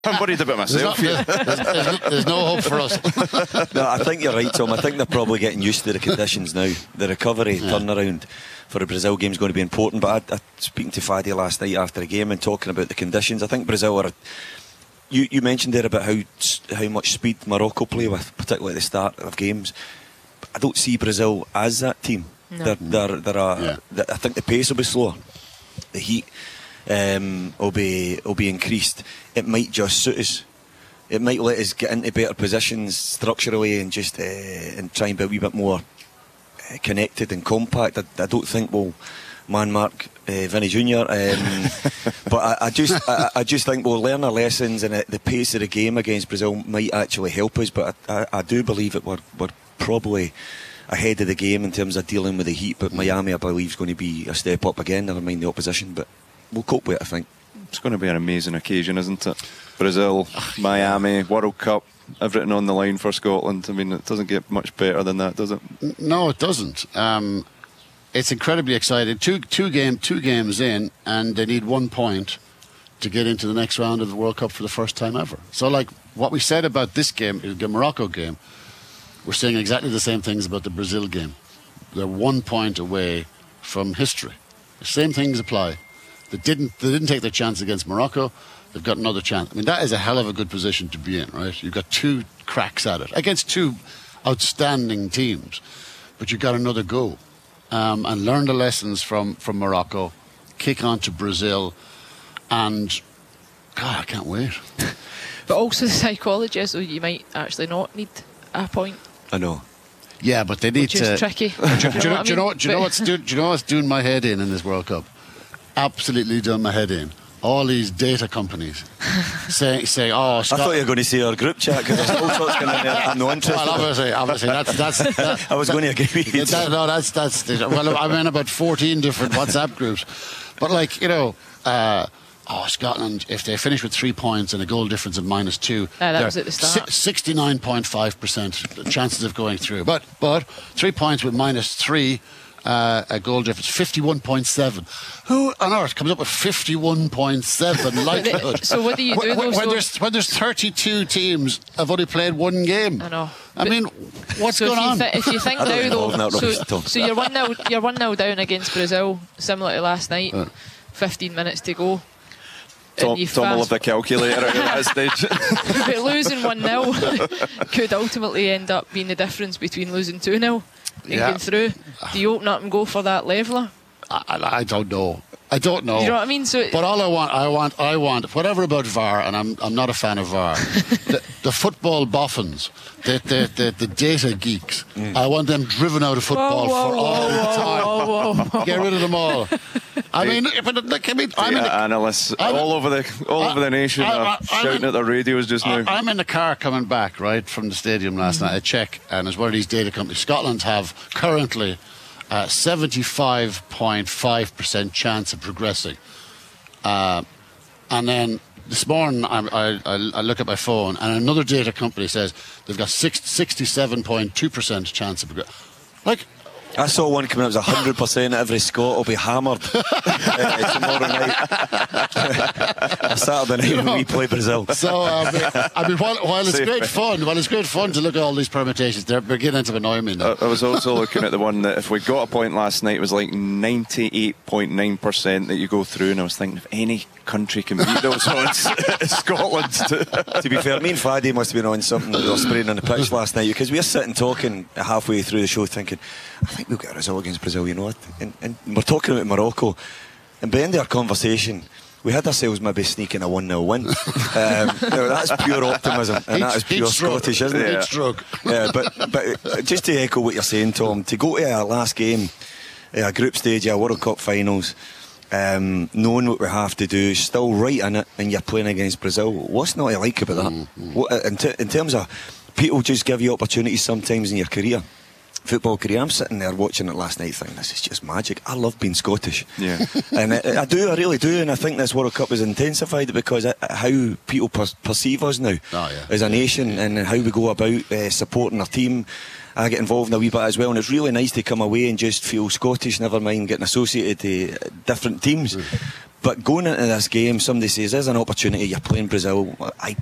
I'm worried about myself here. There's no hope for us. No, I think you're right, Tom. I think they're probably getting used to the conditions now. The recovery turnaround for the Brazil game is going to be important. But I speaking to Fadi last night after the game and talking about the conditions, I think Brazil are. You mentioned there about how much speed Morocco play with, particularly at the start of games. I don't see Brazil as that team. No. I think the pace will be slower. The heat will be increased. It might just suit us. It might let us get into better positions structurally and just and try and be a wee bit more connected and compact. I don't think we'll man-mark Vinny Jr. But I just think we'll learn our lessons, and the pace of the game against Brazil might actually help us. But I do believe that we're probably ahead of the game in terms of dealing with the heat. But Miami, I believe, is going to be a step up again, never mind the opposition. But we'll cope with it, I think. It's going to be an amazing occasion, isn't it? Brazil, Miami, World Cup, everything on the line for Scotland. I mean, it doesn't get much better than that, does it? No, it doesn't. It's incredibly exciting. Two games in, and they need 1 point to get into the next round of the World Cup for the first time ever. So, like what we said about this game, the Morocco game, we're saying exactly the same things about the Brazil game. They're 1 point away from history. The same things apply. They didn't take their chance against Morocco. They've got another chance. I mean, that is a hell of a good position to be in, right? You've got two cracks at it against two outstanding teams, but you've got another go. And learn the lessons from Morocco, kick on to Brazil, and God, I can't wait. But also the psychology is, you might actually not need a point. I know. Yeah, but they need which is tricky. Do you know what's doing my head in this World Cup? Absolutely doing my head in. All these data companies say, oh, Scott, I thought you were going to say our group chat, because there's all sorts going in there. I'm no interested. Well, obviously, that's I was going to agree with you. Well, I'm in about 14 different WhatsApp groups, but like, you know, Scotland, if they finish with 3 points and a goal difference of -2, that was at the start. 69.5% chances of going through. But 3 points with -3. A goal difference, 51.7. Who on earth comes up with 51.7 likelihood? So what do you do when there's 32 teams have only played one game? I know. I mean, what's going on? If you think now though, so you're 1-0 down against Brazil, similar to last night. 15 minutes to go. Tom will have the calculator at that stage. But losing 1-0 could ultimately end up being the difference between losing 2-0 and getting through. Do you open up and go for that leveller? I don't know. I don't know. You know what I mean? So, but all I want, whatever about VAR, and I'm not a fan of VAR. the football boffins, the data geeks. I want them driven out of football for all time. Get rid of them all. I mean, analysts all over the nation are shouting at their radios just now. I'm in the car coming back right from the stadium last night. I check, and it's one of these data companies. Scotland have currently 75.5% chance of progressing, and then this morning I look at my phone, and another data company says they've got 67.2% chance of progressing. Like, I saw one coming out, it was 100% every Scot will be hammered tomorrow night. Saturday night when we play Brazil. So, I mean, while it's great fun to look at all these permutations, they're beginning to annoy me now. I was also looking at the one that if we got a point last night, it was like 98.9% that you go through, and I was thinking if any country can beat those odds, Scotland. To be fair, me and Fadi must have been on something that they were spraying on the pitch last night, because we were sitting talking halfway through the show thinking, I think we'll get a result against Brazil, you know. And we're talking about Morocco, and by the end of our conversation we had ourselves maybe sneaking a 1-0 win. That's pure optimism, and that is pure Scottish, isn't it? But just to echo what you're saying, Tom, to go to our last game, a group stage, a World Cup finals, knowing what we have to do, still right in it, and you're playing against Brazil, what's not to like about that? What, in terms of people just give you opportunities sometimes in your career, football career. I'm sitting there watching it last night thinking, this is just magic. I love being Scottish. Yeah. And I really do, and I think this World Cup has intensified because how people perceive us now as a nation, and how we go about supporting our team. I get involved in a wee bit as well, and it's really nice to come away and just feel Scottish, never mind getting associated to different teams. But going into this game, somebody says there's an opportunity. You're playing Brazil. I